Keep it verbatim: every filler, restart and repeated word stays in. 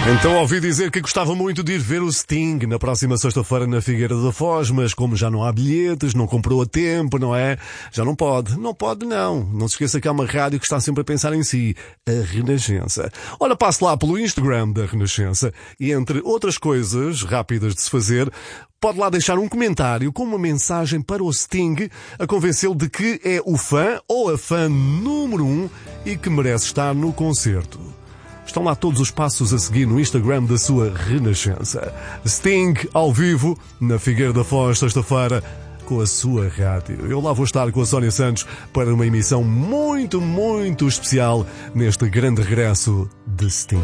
Então ouvi dizer que gostava muito de ir ver o Sting na próxima sexta-feira na Figueira da Foz, mas como já não há bilhetes, não comprou a tempo, não é? Já não pode. Não pode não. Não se esqueça que há uma rádio que está sempre a pensar em si, a Renascença. Ora, passe lá pelo Instagram da Renascença e entre outras coisas rápidas de se fazer, pode lá deixar um comentário com uma mensagem para o Sting a convencê-lo de que é o fã ou a fã número um e que merece estar no concerto. Estão lá todos os passos a seguir no Instagram da sua Renascença. Sting, ao vivo, na Figueira da Foz, sexta-feira, com a sua rádio. Eu lá vou estar com a Sónia Santos para uma emissão muito, muito especial neste grande regresso de Sting.